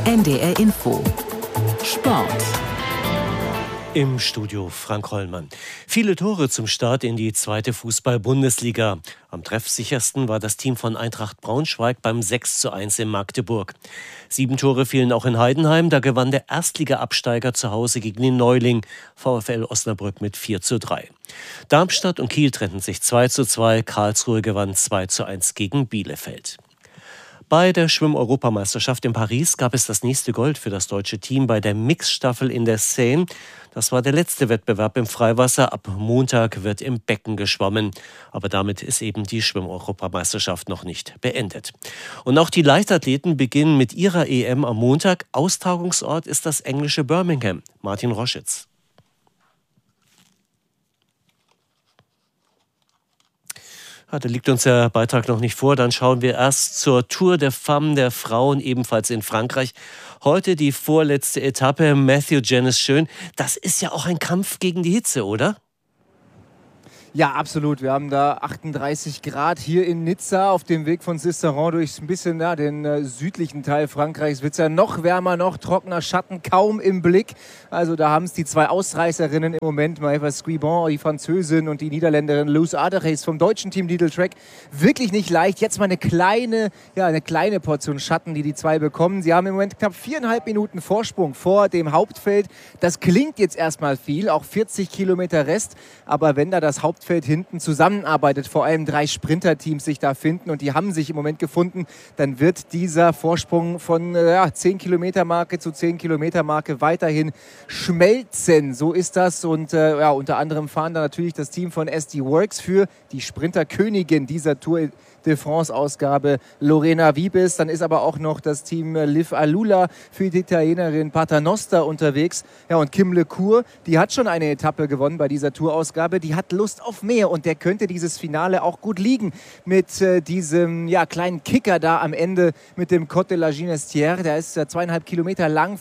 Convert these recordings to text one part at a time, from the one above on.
NDR Info Sport. Im Studio Frank Hollmann. Viele Tore zum Start in die zweite Fußball-Bundesliga. Am treffsichersten war das Team von Eintracht Braunschweig beim 6:1 in Magdeburg. 7 Tore fielen auch in Heidenheim. Da gewann der Erstliga-Absteiger zu Hause gegen den Neuling VfL Osnabrück mit 4:3. Darmstadt und Kiel trennten sich 2:2. Karlsruhe gewann 2:1 gegen Bielefeld. Bei der Schwimm-Europameisterschaft in Paris gab es das nächste Gold für das deutsche Team bei der Mixstaffel in der Seine. Das war der letzte Wettbewerb im Freiwasser. Ab Montag wird im Becken geschwommen. Aber damit ist eben die Schwimm-Europameisterschaft noch nicht beendet. Und auch die Leichtathleten beginnen mit ihrer EM am Montag. Austragungsort ist das englische Birmingham. Martin Roschitz. Da liegt uns der Beitrag noch nicht vor. Dann schauen wir erst zur Tour de Femmes der Frauen, ebenfalls in Frankreich. Heute die vorletzte Etappe. Matthew Jennis Schön. Das ist ja auch ein Kampf gegen die Hitze, oder? Ja, absolut. Wir haben da 38 Grad hier in Nizza auf dem Weg von Sisteron durch ein bisschen den südlichen Teil Frankreichs. Wird es ja noch wärmer, noch trockener, Schatten kaum im Blick. Also da haben es die 2 Ausreißerinnen im Moment, Maëva Squibon, die Französin, und die Niederländerin Loes Aderhees vom deutschen Team Lidl Trek. Wirklich nicht leicht. Jetzt mal eine kleine Portion Schatten, die 2 bekommen. Sie haben im Moment knapp 4,5 Minuten Vorsprung vor dem Hauptfeld. Das klingt jetzt erstmal viel, auch 40 Kilometer Rest. Aber wenn da das Hauptfeld hinten zusammenarbeitet, vor allem 3 Sprinterteams sich da finden, und die haben sich im Moment gefunden, dann wird dieser Vorsprung von 10 Kilometer Marke zu 10 Kilometer Marke weiterhin schmelzen. So ist das, und unter anderem fahren da natürlich das Team von SD Works für die Sprinterkönigin dieser Tour de France-Ausgabe Lorena Wiebes. Dann ist aber auch noch das Team Liv Alula für die Italienerin Paternoster unterwegs. Ja, und Kim LeCour, die hat schon eine Etappe gewonnen bei dieser Tourausgabe. Die hat Lust auf mehr, und der könnte dieses Finale auch gut liegen mit diesem kleinen Kicker da am Ende mit dem Côte de la Ginestière. Der ist 2,5 Kilometer lang,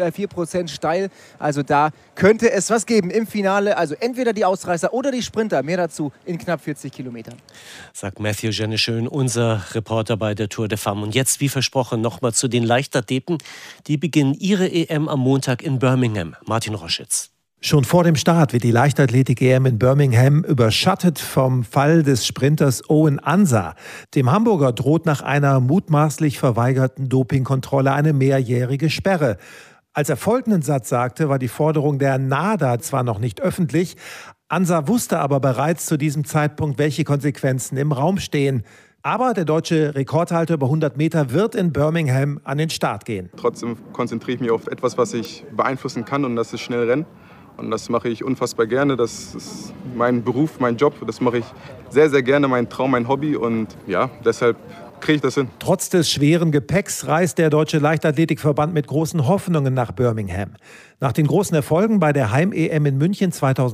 4% steil. Also da könnte es was geben im Finale. Also entweder die Ausreißer oder die Sprinter. Mehr dazu in knapp 40 Kilometern. Sagt Matthew Jennis Schön, unser Reporter bei der Tour de Femmes. Und jetzt, wie versprochen, nochmal zu den Leichtathleten. Die beginnen ihre EM am Montag in Birmingham. Martin Roschitz. Schon vor dem Start wird die Leichtathletik-EM in Birmingham überschattet vom Fall des Sprinters Owen Ansah. Dem Hamburger droht nach einer mutmaßlich verweigerten Dopingkontrolle eine mehrjährige Sperre. Als er folgenden Satz sagte, war die Forderung der NADA zwar noch nicht öffentlich, Ansah wusste aber bereits zu diesem Zeitpunkt, welche Konsequenzen im Raum stehen. Aber der deutsche Rekordhalter über 100 Meter wird in Birmingham an den Start gehen. Trotzdem konzentriere ich mich auf etwas, was ich beeinflussen kann, und das ist schnell Rennen. Und das mache ich unfassbar gerne. Das ist mein Beruf, mein Job. Das mache ich sehr, sehr gerne, mein Traum, mein Hobby. Und ja, deshalb kriege ich das hin. Trotz des schweren Gepäcks reist der Deutsche Leichtathletikverband mit großen Hoffnungen nach Birmingham. Nach den großen Erfolgen bei der Heim-EM in München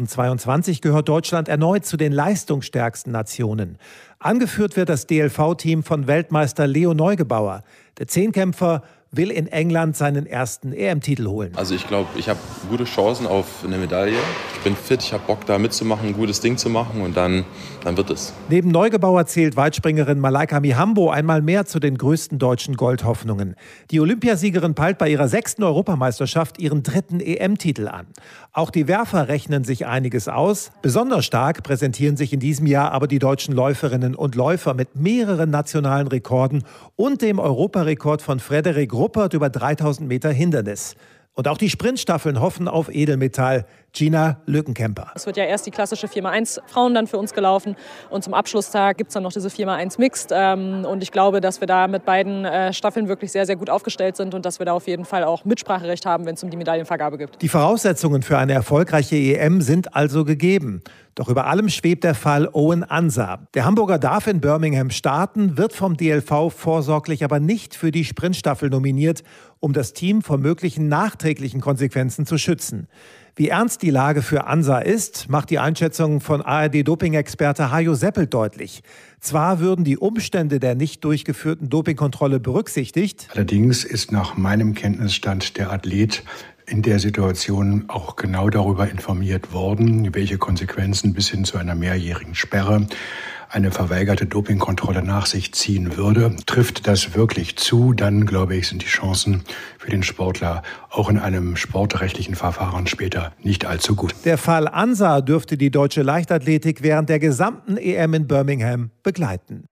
2022 gehört Deutschland erneut zu den leistungsstärksten Nationen. Angeführt wird das DLV-Team von Weltmeister Leo Neugebauer. Der Zehnkämpfer will in England seinen ersten EM-Titel holen. Also ich glaube, ich habe gute Chancen auf eine Medaille. Ich bin fit, ich habe Bock da mitzumachen, ein gutes Ding zu machen, und dann wird es. Neben Neugebauer zählt Weitspringerin Malaika Mihambo einmal mehr zu den größten deutschen Goldhoffnungen. Die Olympiasiegerin peilt bei ihrer 6. Europameisterschaft ihren 3. EM-Titel an. Auch die Werfer rechnen sich einiges aus. Besonders stark präsentieren sich in diesem Jahr aber die deutschen Läuferinnen und Läufer mit mehreren nationalen Rekorden und dem Europarekord von Frederik Ruppert über 3000 Meter Hindernis. Und auch die Sprintstaffeln hoffen auf Edelmetall. Gina Lückenkämper. Es wird ja erst die klassische 4x1 Frauen dann für uns gelaufen, und zum Abschlusstag gibt es dann noch diese 4x1 Mixed. Und ich glaube, dass wir da mit beiden Staffeln wirklich sehr, sehr gut aufgestellt sind und dass wir da auf jeden Fall auch Mitspracherecht haben, wenn es um die Medaillenvergabe geht. Die Voraussetzungen für eine erfolgreiche EM sind also gegeben. Doch über allem schwebt der Fall Owen Ansah. Der Hamburger darf in Birmingham starten, wird vom DLV vorsorglich aber nicht für die Sprintstaffel nominiert, um das Team vor möglichen nachträglichen Konsequenzen zu schützen. Wie ernst die Lage für Ansah ist, macht die Einschätzung von ARD-Doping-Experte Hajo Seppelt deutlich. Zwar würden die Umstände der nicht durchgeführten Dopingkontrolle berücksichtigt. Allerdings ist nach meinem Kenntnisstand der Athlet in der Situation auch genau darüber informiert worden, welche Konsequenzen bis hin zu einer mehrjährigen Sperre eine verweigerte Dopingkontrolle nach sich ziehen würde. Trifft das wirklich zu, dann glaube ich, sind die Chancen für den Sportler auch in einem sportrechtlichen Verfahren später nicht allzu gut. Der Fall Ansa dürfte die deutsche Leichtathletik während der gesamten EM in Birmingham begleiten.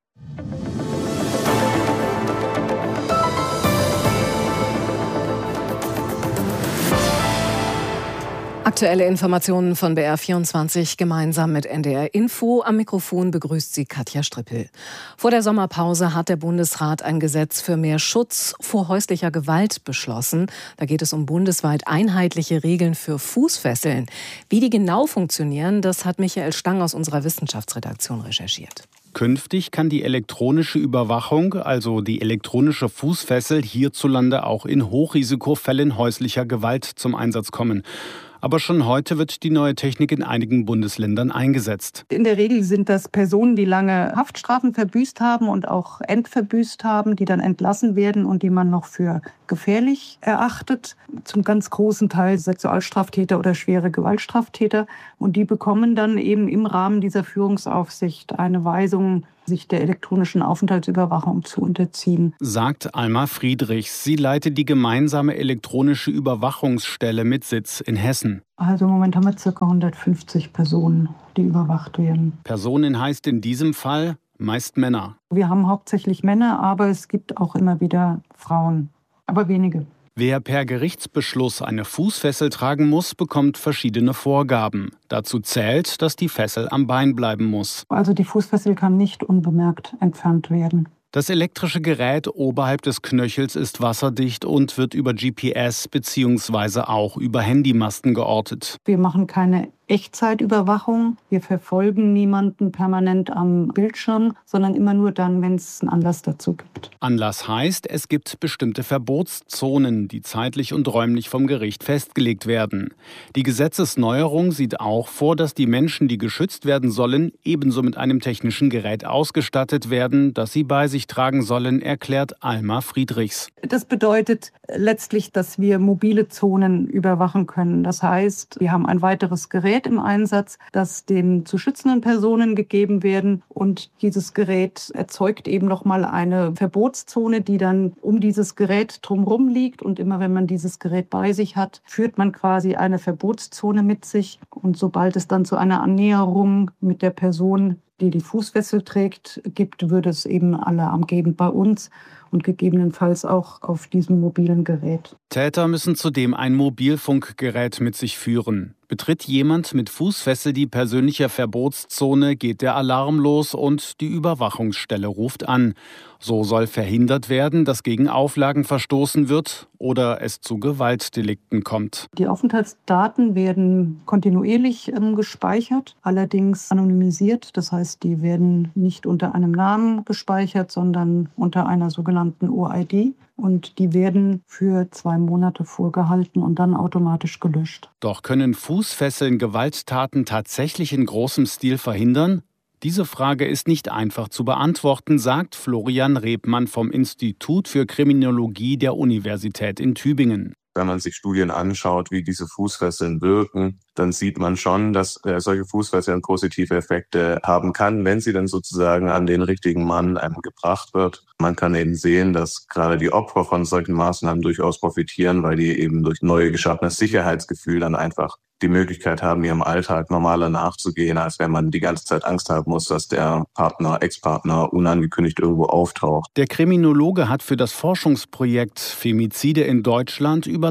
Aktuelle Informationen von BR24 gemeinsam mit NDR Info. Am Mikrofon begrüßt sie Katja Strippel. Vor der Sommerpause hat der Bundesrat ein Gesetz für mehr Schutz vor häuslicher Gewalt beschlossen. Da geht es um bundesweit einheitliche Regeln für Fußfesseln. Wie die genau funktionieren, das hat Michael Stang aus unserer Wissenschaftsredaktion recherchiert. Künftig kann die elektronische Überwachung, also die elektronische Fußfessel, hierzulande auch in Hochrisikofällen häuslicher Gewalt zum Einsatz kommen. Aber schon heute wird die neue Technik in einigen Bundesländern eingesetzt. In der Regel sind das Personen, die lange Haftstrafen verbüßt haben und auch entverbüßt haben, die dann entlassen werden und die man noch für gefährlich erachtet. Zum ganz großen Teil Sexualstraftäter oder schwere Gewaltstraftäter. Und die bekommen dann eben im Rahmen dieser Führungsaufsicht eine Weisung, sich der elektronischen Aufenthaltsüberwachung zu unterziehen. Sagt Alma Friedrichs. Sie leitet die gemeinsame elektronische Überwachungsstelle mit Sitz in Hessen. Also im Moment haben wir ca. 150 Personen, die überwacht werden. Personen heißt in diesem Fall meist Männer. Wir haben hauptsächlich Männer, aber es gibt auch immer wieder Frauen, aber wenige. Wer per Gerichtsbeschluss eine Fußfessel tragen muss, bekommt verschiedene Vorgaben. Dazu zählt, dass die Fessel am Bein bleiben muss. Also die Fußfessel kann nicht unbemerkt entfernt werden. Das elektrische Gerät oberhalb des Knöchels ist wasserdicht und wird über GPS bzw. auch über Handymasten geortet. Wir machen keine Echtzeitüberwachung. Wir verfolgen niemanden permanent am Bildschirm, sondern immer nur dann, wenn es einen Anlass dazu gibt. Anlass heißt, es gibt bestimmte Verbotszonen, die zeitlich und räumlich vom Gericht festgelegt werden. Die Gesetzesneuerung sieht auch vor, dass die Menschen, die geschützt werden sollen, ebenso mit einem technischen Gerät ausgestattet werden, das sie bei sich tragen sollen, erklärt Alma Friedrichs. Das bedeutet letztlich, dass wir mobile Zonen überwachen können. Das heißt, wir haben ein weiteres Gerät im Einsatz, das den zu schützenden Personen gegeben werden. Und dieses Gerät erzeugt eben nochmal eine Verbotszone, die dann um dieses Gerät drumherum liegt. Und immer wenn man dieses Gerät bei sich hat, führt man quasi eine Verbotszone mit sich. Und sobald es dann zu einer Annäherung mit der Person, die die Fußfessel trägt, gibt, würde es eben Alarm geben bei uns und gegebenenfalls auch auf diesem mobilen Gerät. Täter müssen zudem ein Mobilfunkgerät mit sich führen. Betritt jemand mit Fußfessel die persönliche Verbotszone, geht der Alarm los und die Überwachungsstelle ruft an. So soll verhindert werden, dass gegen Auflagen verstoßen wird oder es zu Gewaltdelikten kommt. Die Aufenthaltsdaten werden kontinuierlich gespeichert, allerdings anonymisiert. Das heißt, die werden nicht unter einem Namen gespeichert, sondern unter einer sogenannten OID. Und die werden für 2 Monate vorgehalten und dann automatisch gelöscht. Doch können Fußfesseln Gewalttaten tatsächlich in großem Stil verhindern? Diese Frage ist nicht einfach zu beantworten, sagt Florian Rebmann vom Institut für Kriminologie der Universität in Tübingen. Wenn man sich Studien anschaut, wie diese Fußfesseln wirken, dann sieht man schon, dass solche Fußfesseln positive Effekte haben kann, wenn sie dann sozusagen an den richtigen Mann gebracht wird. Man kann eben sehen, dass gerade die Opfer von solchen Maßnahmen durchaus profitieren, weil die eben durch neu geschaffenes Sicherheitsgefühl dann einfach die Möglichkeit haben, ihrem Alltag normaler nachzugehen, als wenn man die ganze Zeit Angst haben muss, dass der Partner, Ex-Partner unangekündigt irgendwo auftaucht. Der Kriminologe hat für das Forschungsprojekt Femizide in Deutschland über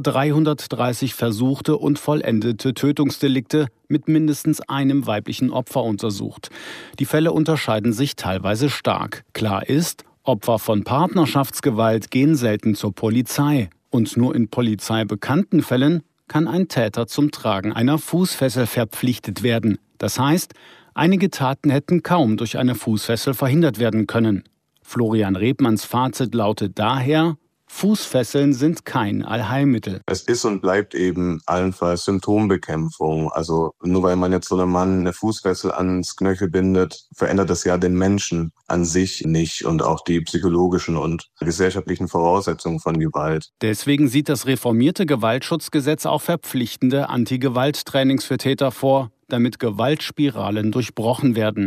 330 versuchte und vollendete Tötungsdelikte mit mindestens einem weiblichen Opfer untersucht. Die Fälle unterscheiden sich teilweise stark. Klar ist, Opfer von Partnerschaftsgewalt gehen selten zur Polizei. Und nur in polizeibekannten Fällen kann ein Täter zum Tragen einer Fußfessel verpflichtet werden. Das heißt, einige Taten hätten kaum durch eine Fußfessel verhindert werden können. Florian Rebmanns Fazit lautet daher: Fußfesseln sind kein Allheilmittel. Es ist und bleibt eben allenfalls Symptombekämpfung. Also nur weil man jetzt so einem Mann eine Fußfessel ans Knöchel bindet, verändert das ja den Menschen an sich nicht und auch die psychologischen und gesellschaftlichen Voraussetzungen von Gewalt. Deswegen sieht das reformierte Gewaltschutzgesetz auch verpflichtende Anti-Gewalt-Trainings für Täter vor, damit Gewaltspiralen durchbrochen werden.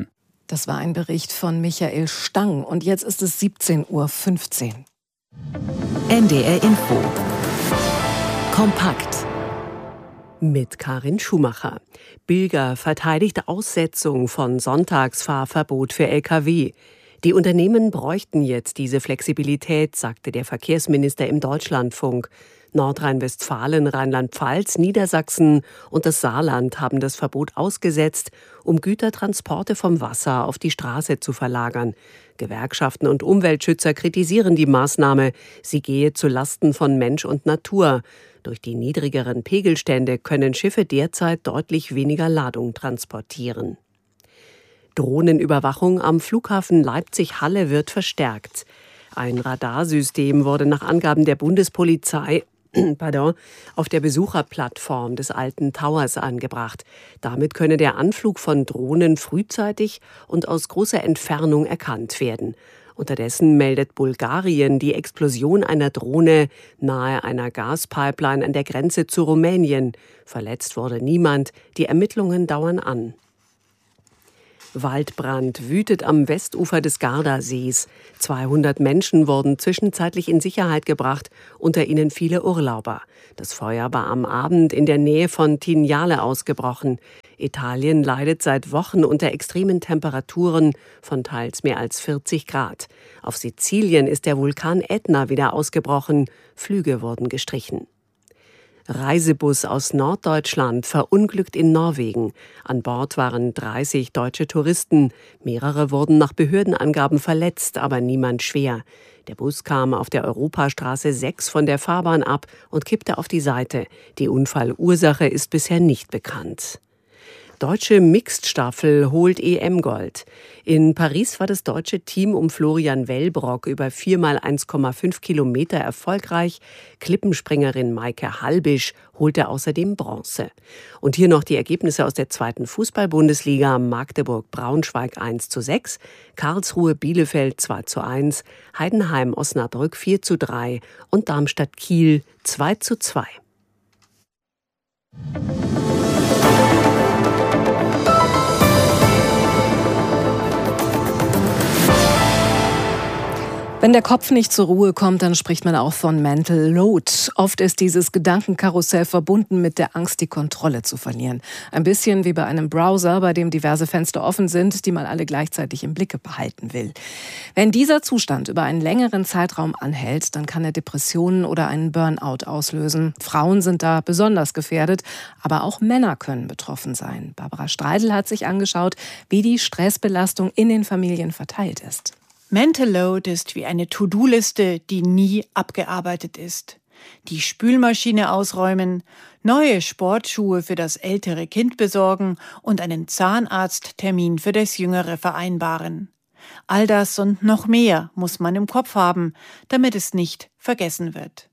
Das war ein Bericht von Michael Stang. Und jetzt ist es 17:15 Uhr. NDR Info. Kompakt. Mit Karin Schumacher. Bilger verteidigt Aussetzung von Sonntagsfahrverbot für Lkw. Die Unternehmen bräuchten jetzt diese Flexibilität, sagte der Verkehrsminister im Deutschlandfunk. Nordrhein-Westfalen, Rheinland-Pfalz, Niedersachsen und das Saarland haben das Verbot ausgesetzt, um Gütertransporte vom Wasser auf die Straße zu verlagern. Gewerkschaften und Umweltschützer kritisieren die Maßnahme. Sie gehe zu Lasten von Mensch und Natur. Durch die niedrigeren Pegelstände können Schiffe derzeit deutlich weniger Ladung transportieren. Drohnenüberwachung am Flughafen Leipzig-Halle wird verstärkt. Ein Radarsystem wurde nach Angaben der Bundespolizei auf der Besucherplattform des alten Towers angebracht. Damit könne der Anflug von Drohnen frühzeitig und aus großer Entfernung erkannt werden. Unterdessen meldet Bulgarien die Explosion einer Drohne nahe einer Gaspipeline an der Grenze zu Rumänien. Verletzt wurde niemand. Die Ermittlungen dauern an. Waldbrand wütet am Westufer des Gardasees. 200 Menschen wurden zwischenzeitlich in Sicherheit gebracht, unter ihnen viele Urlauber. Das Feuer war am Abend in der Nähe von Tignale ausgebrochen. Italien leidet seit Wochen unter extremen Temperaturen von teils mehr als 40 Grad. Auf Sizilien ist der Vulkan Ätna wieder ausgebrochen. Flüge wurden gestrichen. Reisebus aus Norddeutschland verunglückt in Norwegen. An Bord waren 30 deutsche Touristen. Mehrere wurden nach Behördenangaben verletzt, aber niemand schwer. Der Bus kam auf der Europastraße 6 von der Fahrbahn ab und kippte auf die Seite. Die Unfallursache ist bisher nicht bekannt. Deutsche Mixed-Staffel holt EM-Gold. In Paris war das deutsche Team um Florian Wellbrock über 4x1,5 Kilometer erfolgreich. Klippenspringerin Maike Halbisch holte außerdem Bronze. Und hier noch die Ergebnisse aus der 2. Fußball-Bundesliga. Magdeburg-Braunschweig 1:6, Karlsruhe-Bielefeld 2:1, Heidenheim-Osnabrück 4:3 und Darmstadt-Kiel 2:2. Wenn der Kopf nicht zur Ruhe kommt, dann spricht man auch von Mental Load. Oft ist dieses Gedankenkarussell verbunden mit der Angst, die Kontrolle zu verlieren. Ein bisschen wie bei einem Browser, bei dem diverse Fenster offen sind, die man alle gleichzeitig im Blicke behalten will. Wenn dieser Zustand über einen längeren Zeitraum anhält, dann kann er Depressionen oder einen Burnout auslösen. Frauen sind da besonders gefährdet, aber auch Männer können betroffen sein. Barbara Streidel hat sich angeschaut, wie die Stressbelastung in den Familien verteilt ist. Mental Load ist wie eine To-Do-Liste, die nie abgearbeitet ist. Die Spülmaschine ausräumen, neue Sportschuhe für das ältere Kind besorgen und einen Zahnarzttermin für das jüngere vereinbaren. All das und noch mehr muss man im Kopf haben, damit es nicht vergessen wird.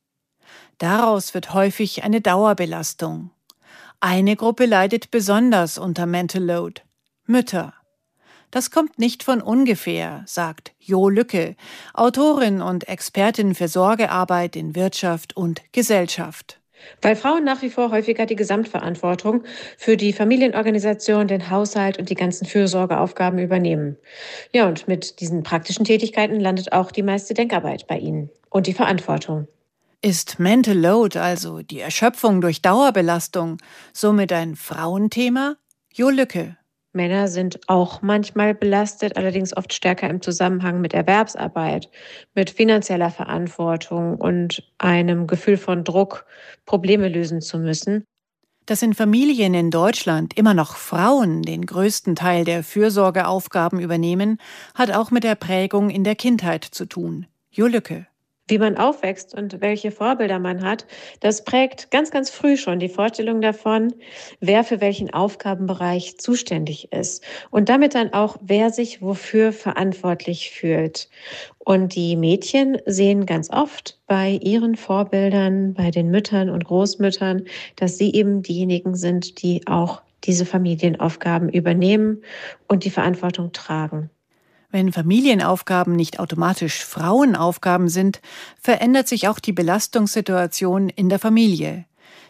Daraus wird häufig eine Dauerbelastung. Eine Gruppe leidet besonders unter Mental Load: Mütter. Das kommt nicht von ungefähr, sagt Jo Lücke, Autorin und Expertin für Sorgearbeit in Wirtschaft und Gesellschaft. Weil Frauen nach wie vor häufiger die Gesamtverantwortung für die Familienorganisation, den Haushalt und die ganzen Fürsorgeaufgaben übernehmen. Ja, und mit diesen praktischen Tätigkeiten landet auch die meiste Denkarbeit bei ihnen und die Verantwortung. Ist Mental Load, also die Erschöpfung durch Dauerbelastung, somit ein Frauenthema? Jo Lücke. Männer sind auch manchmal belastet, allerdings oft stärker im Zusammenhang mit Erwerbsarbeit, mit finanzieller Verantwortung und einem Gefühl von Druck, Probleme lösen zu müssen. Dass in Familien in Deutschland immer noch Frauen den größten Teil der Fürsorgeaufgaben übernehmen, hat auch mit der Prägung in der Kindheit zu tun. Jo Lücke. Wie man aufwächst und welche Vorbilder man hat, das prägt ganz, ganz früh schon die Vorstellung davon, wer für welchen Aufgabenbereich zuständig ist und damit dann auch, wer sich wofür verantwortlich fühlt. Und die Mädchen sehen ganz oft bei ihren Vorbildern, bei den Müttern und Großmüttern, dass sie eben diejenigen sind, die auch diese Familienaufgaben übernehmen und die Verantwortung tragen. Wenn Familienaufgaben nicht automatisch Frauenaufgaben sind, verändert sich auch die Belastungssituation in der Familie.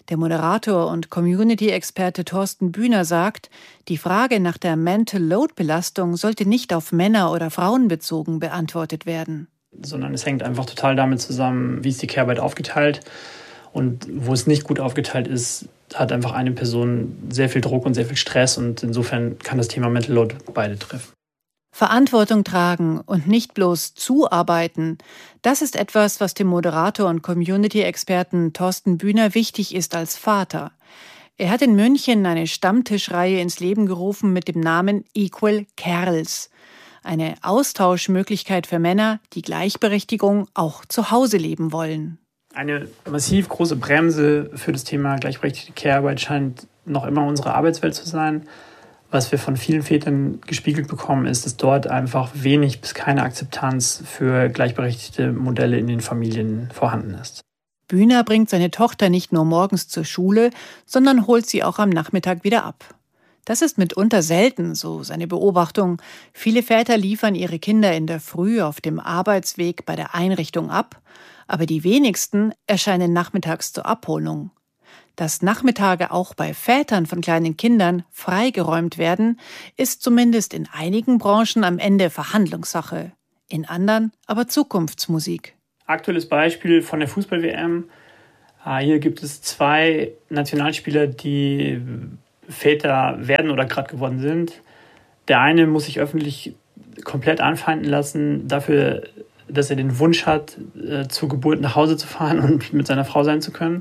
Der Moderator und Community-Experte Thorsten Bühner sagt, die Frage nach der Mental Load-Belastung sollte nicht auf Männer oder Frauen bezogen beantwortet werden. Sondern es hängt einfach total damit zusammen, wie ist die Care-Arbeit aufgeteilt. Und wo es nicht gut aufgeteilt ist, hat einfach eine Person sehr viel Druck und sehr viel Stress. Und insofern kann das Thema Mental Load beide treffen. Verantwortung tragen und nicht bloß zuarbeiten, das ist etwas, was dem Moderator und Community-Experten Thorsten Bühner wichtig ist als Vater. Er hat in München eine Stammtischreihe ins Leben gerufen mit dem Namen Equal Kerls. Eine Austauschmöglichkeit für Männer, die Gleichberechtigung auch zu Hause leben wollen. Eine massiv große Bremse für das Thema gleichberechtigte Care-Arbeit scheint noch immer unsere Arbeitswelt zu sein. Was wir von vielen Vätern gespiegelt bekommen, ist, dass dort einfach wenig bis keine Akzeptanz für gleichberechtigte Modelle in den Familien vorhanden ist. Bühner bringt seine Tochter nicht nur morgens zur Schule, sondern holt sie auch am Nachmittag wieder ab. Das ist mitunter selten, so seine Beobachtung. Viele Väter liefern ihre Kinder in der Früh auf dem Arbeitsweg bei der Einrichtung ab, aber die wenigsten erscheinen nachmittags zur Abholung. Dass Nachmittage auch bei Vätern von kleinen Kindern freigeräumt werden, ist zumindest in einigen Branchen am Ende Verhandlungssache, in anderen aber Zukunftsmusik. Aktuelles Beispiel von der Fußball-WM. Hier gibt es 2 Nationalspieler, die Väter werden oder gerade geworden sind. Der eine muss sich öffentlich komplett anfeinden lassen dafür, dass er den Wunsch hat, zur Geburt nach Hause zu fahren und mit seiner Frau sein zu können.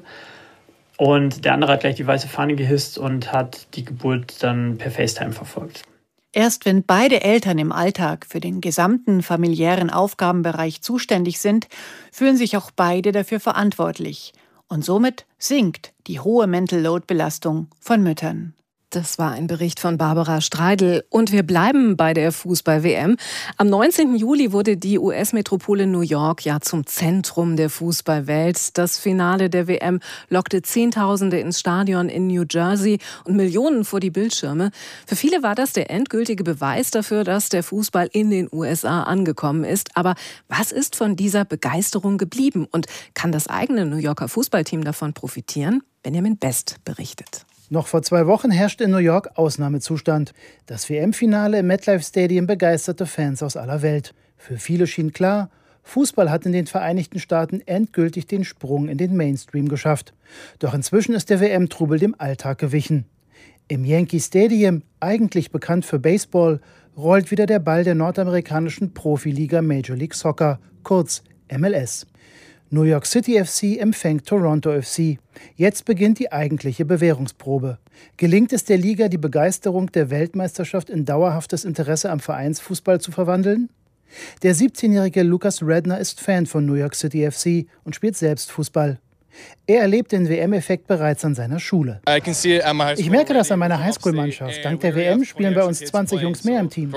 Und der andere hat gleich die weiße Fahne gehisst und hat die Geburt dann per FaceTime verfolgt. Erst wenn beide Eltern im Alltag für den gesamten familiären Aufgabenbereich zuständig sind, fühlen sich auch beide dafür verantwortlich. Und somit sinkt die hohe Mental Load-Belastung von Müttern. Das war ein Bericht von Barbara Streidel. Und wir bleiben bei der Fußball-WM. Am 19. Juli wurde die US-Metropole New York ja zum Zentrum der Fußballwelt. Das Finale der WM lockte Zehntausende ins Stadion in New Jersey und Millionen vor die Bildschirme. Für viele war das der endgültige Beweis dafür, dass der Fußball in den USA angekommen ist. Aber was ist von dieser Begeisterung geblieben? Und kann das eigene New Yorker Fußballteam davon profitieren? Benjamin Best berichtet. Noch vor 2 Wochen herrschte in New York Ausnahmezustand. Das WM-Finale im MetLife Stadium begeisterte Fans aus aller Welt. Für viele schien klar, Fußball hat in den Vereinigten Staaten endgültig den Sprung in den Mainstream geschafft. Doch inzwischen ist der WM-Trubel dem Alltag gewichen. Im Yankee Stadium, eigentlich bekannt für Baseball, rollt wieder der Ball der nordamerikanischen Profiliga Major League Soccer, kurz MLS. New York City FC empfängt Toronto FC. Jetzt beginnt die eigentliche Bewährungsprobe. Gelingt es der Liga, die Begeisterung der Weltmeisterschaft in dauerhaftes Interesse am Vereinsfußball zu verwandeln? Der 17-jährige Lucas Redner ist Fan von New York City FC und spielt selbst Fußball. Er erlebt den WM-Effekt bereits an seiner Schule. Ich merke das an meiner Highschool-Mannschaft. Dank der WM spielen bei uns 20 Jungs mehr im Team.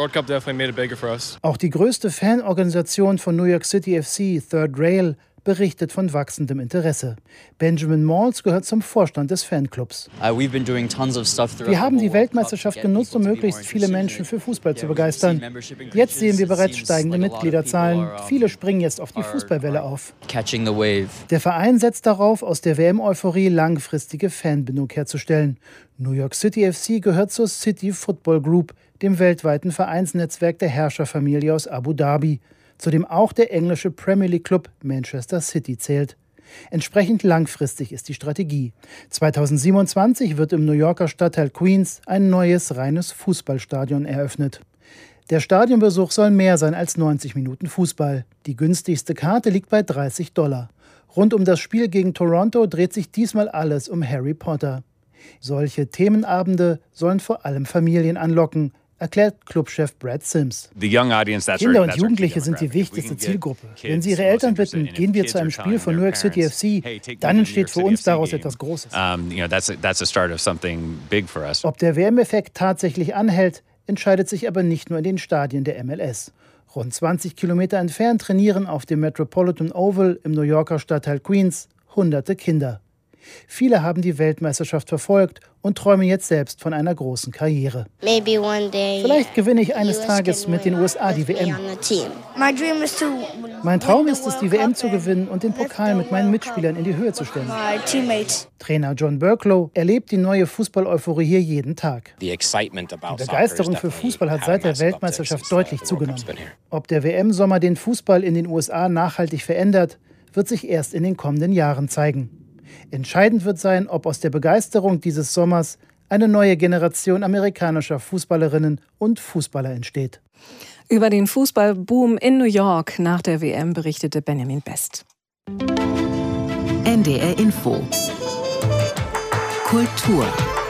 Auch die größte Fanorganisation von New York City FC, Third Rail, berichtet von wachsendem Interesse. Benjamin Malls gehört zum Vorstand des Fanclubs. Wir haben die Weltmeisterschaft genutzt, um möglichst viele Menschen für Fußball zu begeistern. Jetzt sehen wir bereits steigende Mitgliederzahlen. Viele springen jetzt auf die Fußballwelle auf. Der Verein setzt darauf, aus der WM-Euphorie langfristige Fanbindung herzustellen. New York City FC gehört zur City Football Group, dem weltweiten Vereinsnetzwerk der Herrscherfamilie aus Abu Dhabi, zu dem auch der englische Premier League Club Manchester City zählt. Entsprechend langfristig ist die Strategie. 2027 wird im New Yorker Stadtteil Queens ein neues reines Fußballstadion eröffnet. Der Stadionbesuch soll mehr sein als 90 Minuten Fußball. Die günstigste Karte liegt bei $30. Rund um das Spiel gegen Toronto dreht sich diesmal alles um Harry Potter. Solche Themenabende sollen vor allem Familien anlocken, erklärt Clubchef Brad Sims. Kinder und Jugendliche sind die wichtigste Zielgruppe. Wenn sie ihre Eltern bitten, gehen wir zu einem Spiel von New York City FC, dann entsteht für uns daraus etwas Großes. Ob der WM-Effekt tatsächlich anhält, entscheidet sich aber nicht nur in den Stadien der MLS. Rund 20 Kilometer entfernt trainieren auf dem Metropolitan Oval im New Yorker Stadtteil Queens Hunderte Kinder. Viele haben die Weltmeisterschaft verfolgt und träumen jetzt selbst von einer großen Karriere. Vielleicht gewinne ich eines Tages mit den USA die WM. Mein Traum ist es, die WM zu gewinnen und den Pokal mit meinen Mitspielern in die Höhe zu stellen. Trainer John Burklow erlebt die neue Fußball-Euphorie hier jeden Tag. Die Begeisterung für Fußball hat seit der Weltmeisterschaft deutlich zugenommen. Ob der WM-Sommer den Fußball in den USA nachhaltig verändert, wird sich erst in den kommenden Jahren zeigen. Entscheidend wird sein, ob aus der Begeisterung dieses Sommers eine neue Generation amerikanischer Fußballerinnen und Fußballer entsteht. Über den Fußballboom in New York nach der WM berichtete Benjamin Best. NDR Info. Kultur.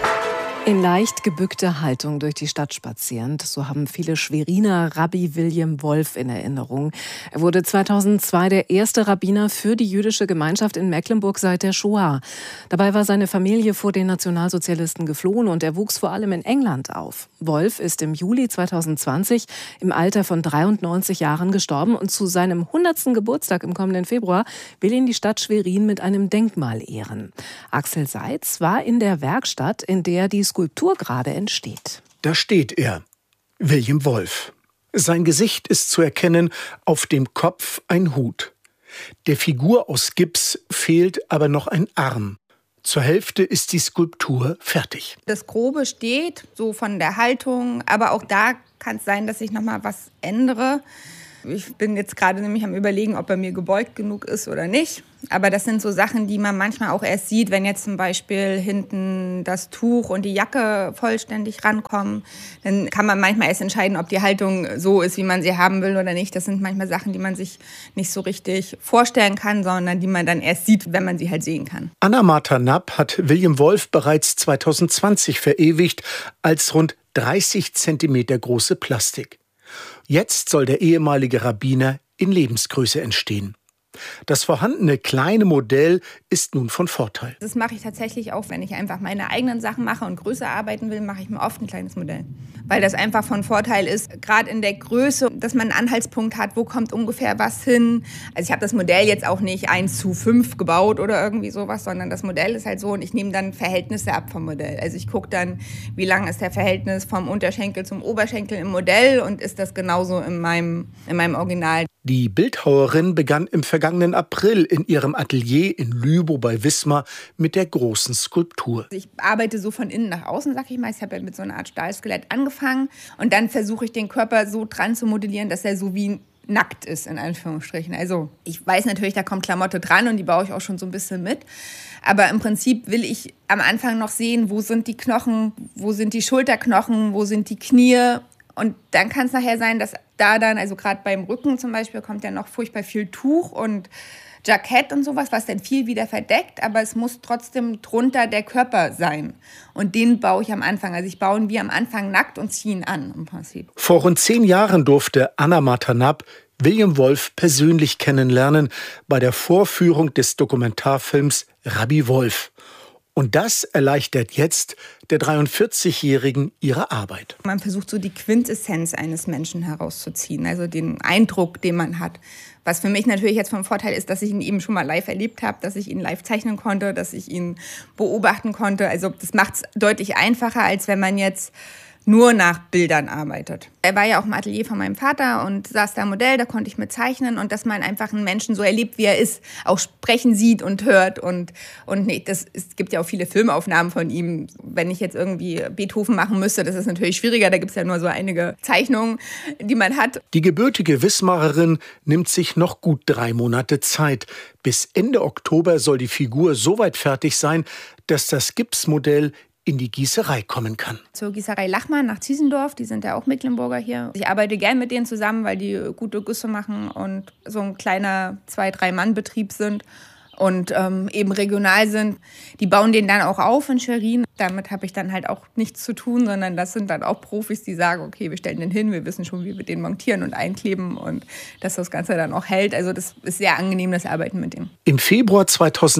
In leicht gebückter Haltung durch die Stadt spazierend, so haben viele Schweriner Rabbi William Wolf in Erinnerung. Er wurde 2002 der erste Rabbiner für die jüdische Gemeinschaft in Mecklenburg seit der Shoah. Dabei war seine Familie vor den Nationalsozialisten geflohen und er wuchs vor allem in England auf. Wolf ist im Juli 2020 im Alter von 93 Jahren gestorben und zu seinem 100. Geburtstag im kommenden Februar will ihn die Stadt Schwerin mit einem Denkmal ehren. Axel Seitz war in der Werkstatt, in der die Skulptur gerade entsteht. Da steht er, William Wolf. Sein Gesicht ist zu erkennen, auf dem Kopf ein Hut. Der Figur aus Gips fehlt aber noch ein Arm. Zur Hälfte ist die Skulptur fertig. Das Grobe steht, so von der Haltung, aber auch da kann es sein, dass ich noch mal was ändere. Ich bin jetzt gerade nämlich am Überlegen, ob er mir gebeugt genug ist oder nicht. Aber das sind so Sachen, die man manchmal auch erst sieht, wenn jetzt zum Beispiel hinten das Tuch und die Jacke vollständig rankommen. Dann kann man manchmal erst entscheiden, ob die Haltung so ist, wie man sie haben will oder nicht. Das sind manchmal Sachen, die man sich nicht so richtig vorstellen kann, sondern die man dann erst sieht, wenn man sie halt sehen kann. Anna-Martha Knapp hat William Wolf bereits 2020 verewigt als rund 30 Zentimeter große Plastik. Jetzt soll der ehemalige Rabbiner in Lebensgröße entstehen. Das vorhandene kleine Modell ist nun von Vorteil. Das mache ich tatsächlich auch, wenn ich einfach meine eigenen Sachen mache und größer arbeiten will, mache ich mir oft ein kleines Modell. Weil das einfach von Vorteil ist, gerade in der Größe, dass man einen Anhaltspunkt hat, wo kommt ungefähr was hin. Also ich habe das Modell jetzt auch nicht 1:5 gebaut oder irgendwie sowas, sondern das Modell ist halt so und ich nehme dann Verhältnisse ab vom Modell. Also ich gucke dann, wie lang ist der Verhältnis vom Unterschenkel zum Oberschenkel im Modell und ist das genauso in meinem Original. Die Bildhauerin begann im vergangenen April in ihrem Atelier in Lübow bei Wismar mit der großen Skulptur. Ich arbeite so von innen nach außen, sag ich mal. Ich habe ja mit so einer Art Stahlskelett angefangen und dann versuche ich den Körper so dran zu modellieren, dass er so wie nackt ist, in Anführungsstrichen. Also ich weiß natürlich, da kommt Klamotte dran und die baue ich auch schon so ein bisschen mit. Aber im Prinzip will ich am Anfang noch sehen, wo sind die Knochen, wo sind die Schulterknochen, wo sind die Knie. Und dann kann es nachher sein, dass da dann, also gerade beim Rücken zum Beispiel, kommt ja noch furchtbar viel Tuch und Jackett und sowas, was dann viel wieder verdeckt, aber es muss trotzdem drunter der Körper sein. Und den baue ich am Anfang. Also ich baue ihn wie am Anfang nackt und ziehe ihn an im Prinzip. Vor rund 10 Jahren durfte Anna-Martha Knapp William Wolf persönlich kennenlernen bei der Vorführung des Dokumentarfilms Rabbi Wolf. Und das erleichtert jetzt der 43-Jährigen ihre Arbeit. Man versucht so die Quintessenz eines Menschen herauszuziehen, also den Eindruck, den man hat. Was für mich natürlich jetzt vom Vorteil ist, dass ich ihn eben schon mal live erlebt habe, dass ich ihn live zeichnen konnte, dass ich ihn beobachten konnte. Also das macht es deutlich einfacher, als wenn man jetzt nur nach Bildern arbeitet. Er war ja auch im Atelier von meinem Vater und saß da im Modell, da konnte ich mit zeichnen und dass man einfach einen Menschen so erlebt, wie er ist, auch sprechen sieht und hört und nee, es gibt ja auch viele Filmaufnahmen von ihm. Wenn ich jetzt irgendwie Beethoven machen müsste, das ist natürlich schwieriger, da gibt es ja nur so einige Zeichnungen, die man hat. Die gebürtige Wismarerin nimmt sich noch gut 3 Monate Zeit. Bis Ende Oktober soll die Figur so weit fertig sein, dass das Gipsmodell in die Gießerei kommen kann. Zur Gießerei Lachmann nach Ziesendorf, die sind ja auch Mecklenburger hier. Ich arbeite gern mit denen zusammen, weil die gute Güsse machen und so ein kleiner 2-3-Mann-Betrieb sind und eben regional sind. Die bauen den dann auch auf in Schwerin. Damit habe ich dann halt auch nichts zu tun, sondern das sind dann auch Profis, die sagen, okay, wir stellen den hin, wir wissen schon, wie wir den montieren und einkleben und dass das Ganze dann auch hält. Also das ist sehr angenehm, das Arbeiten mit dem. Im Februar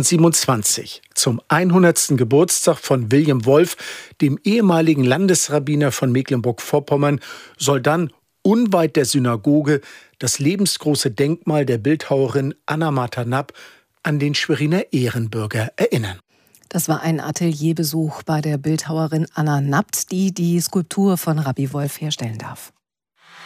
2027, zum 100. Geburtstag von William Wolf, dem ehemaligen Landesrabbiner von Mecklenburg-Vorpommern, soll dann unweit der Synagoge das lebensgroße Denkmal der Bildhauerin Anna-Martha Knapp an den Schweriner Ehrenbürger erinnern. Das war ein Atelierbesuch bei der Bildhauerin Anna Napt, die die Skulptur von Rabbi Wolf herstellen darf.